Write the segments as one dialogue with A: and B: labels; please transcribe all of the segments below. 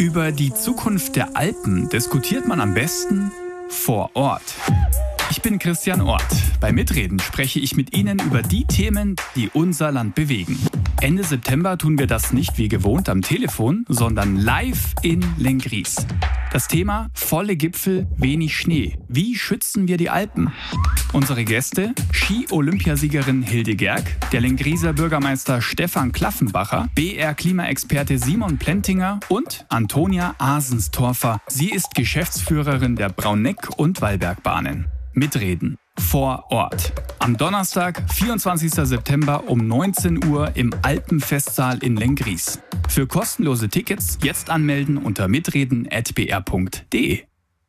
A: Über die Zukunft der Alpen diskutiert man am besten vor Ort. Ich bin Christian Ort. Bei Mitreden spreche ich mit Ihnen über die Themen, die unser Land bewegen. Ende September tun wir das nicht wie gewohnt am Telefon, sondern live in Lenggries. Das Thema: volle Gipfel, wenig Schnee. Wie schützen wir die Alpen? Unsere Gäste: Ski-Olympiasiegerin Hilde Gerg, der Lengrieser Bürgermeister Stefan Klaffenbacher, BR-Klimaexperte Simon Plentinger und Antonia Asenstorfer. Sie ist Geschäftsführerin der Braunegg- und Wallbergbahnen. Mitreden vor Ort. Am Donnerstag, 24. September um 19 Uhr im Alpenfestsaal in Lenggries. Für kostenlose Tickets jetzt anmelden unter mitreden@br.de.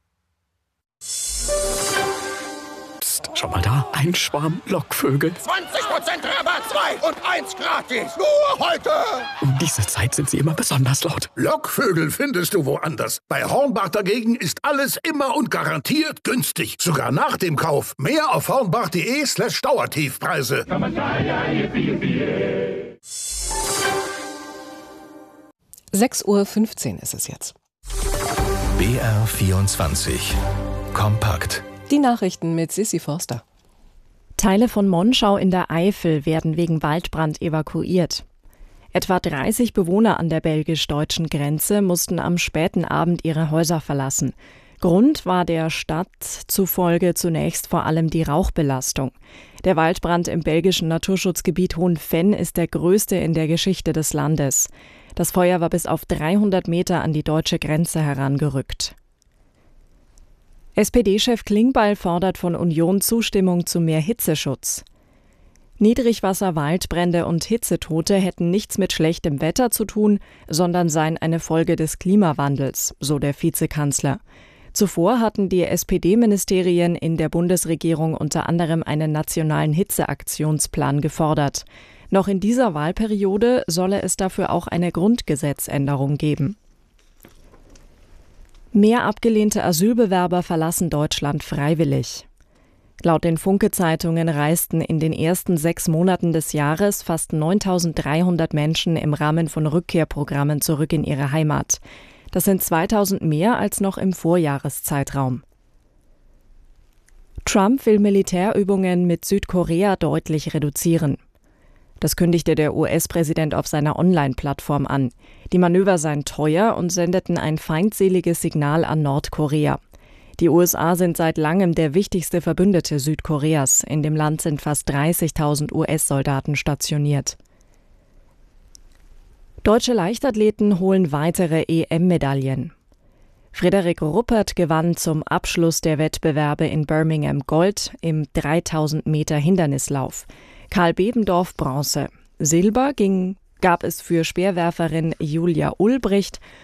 B: Psst, schau mal da, ein Schwarm Lockvögel.
C: 20% Rabatt, 2 und 1 gratis. Nur heute.
B: Um diese Zeit sind sie immer besonders laut.
C: Lockvögel findest du woanders. Bei Hornbach dagegen ist alles immer und garantiert günstig. Sogar nach dem Kauf. Mehr auf hornbach.de/Dauertiefpreise.
D: 6:15 Uhr ist es jetzt.
E: BR24 Kompakt.
D: Die Nachrichten mit Sissi Forster.
F: Teile von Monschau in der Eifel werden wegen Waldbrand evakuiert. Etwa 30 Bewohner an der belgisch-deutschen Grenze mussten am späten Abend ihre Häuser verlassen. Grund war der Stadt zufolge zunächst vor allem die Rauchbelastung. Der Waldbrand im belgischen Naturschutzgebiet Hohenfenn ist der größte in der Geschichte des Landes. Das Feuer war bis auf 300 Meter an die deutsche Grenze herangerückt. SPD-Chef Klingbeil fordert von Union Zustimmung zu mehr Hitzeschutz. Niedrigwasser, Waldbrände und Hitzetote hätten nichts mit schlechtem Wetter zu tun, sondern seien eine Folge des Klimawandels, so der Vizekanzler. Zuvor hatten die SPD-Ministerien in der Bundesregierung unter anderem einen nationalen Hitzeaktionsplan gefordert. Noch in dieser Wahlperiode solle es dafür auch eine Grundgesetzänderung geben. Mehr abgelehnte Asylbewerber verlassen Deutschland freiwillig. Laut den Funke-Zeitungen reisten in den ersten 6 Monaten des Jahres fast 9.300 Menschen im Rahmen von Rückkehrprogrammen zurück in ihre Heimat. Das sind 2.000 mehr als noch im Vorjahreszeitraum. Trump will Militärübungen mit Südkorea deutlich reduzieren. Das kündigte der US-Präsident auf seiner Online-Plattform an. Die Manöver seien teuer und sendeten ein feindseliges Signal an Nordkorea. Die USA sind seit langem der wichtigste Verbündete Südkoreas. In dem Land sind fast 30.000 US-Soldaten stationiert. Deutsche Leichtathleten holen weitere EM-Medaillen. Frederik Ruppert gewann zum Abschluss der Wettbewerbe in Birmingham Gold im 3000 Meter Hindernislauf. Karl Bebendorf Bronze. Silber gab es für Speerwerferin Julia Ulbricht